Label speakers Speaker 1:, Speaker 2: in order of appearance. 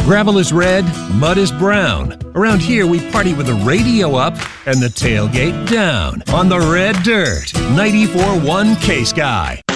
Speaker 1: Gravel is red, mud is brown. Around here, we party with the radio up and the tailgate down on the red dirt. 94.1 K-Sky.